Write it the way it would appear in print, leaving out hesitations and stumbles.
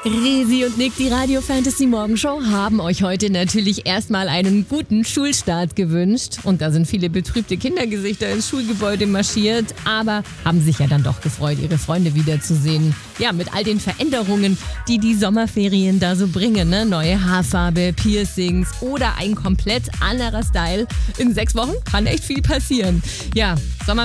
Resi und Nick, die Radio Fantasy Morgenshow, haben euch heute natürlich erstmal einen guten Schulstart gewünscht. Und da sind viele betrübte Kindergesichter ins Schulgebäude marschiert, aber haben sich ja dann doch gefreut, ihre Freunde wiederzusehen. Ja, mit all den Veränderungen, die die Sommerferien da so bringen, ne? Neue Haarfarbe, Piercings oder ein komplett anderer Style. In 6 Wochen kann echt viel passieren. Ja,